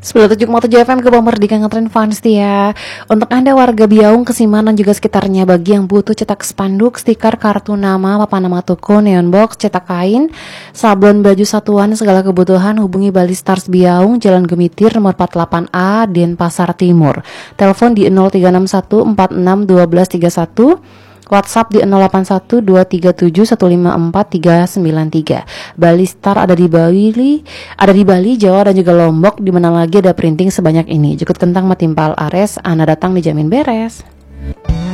97,7 FM ke Merdeka Ngetren Fans ya. Untuk Anda warga Biaung, Kesiman dan juga sekitarnya, bagi yang butuh cetak spanduk, stiker, kartu nama, papan nama toko, neon box, cetak kain, sablon baju satuan, segala kebutuhan, hubungi Bali Stars Biaung, Jalan Gemitir nomor 48A, Denpasar Timur. Telepon di 0361 46 12 31. WhatsApp di 081237154393. Bali Star ada di Bali, Jawa dan juga Lombok. Di mana lagi ada printing sebanyak ini. Jukut kentang matimpal ares, Anda datang dijamin beres.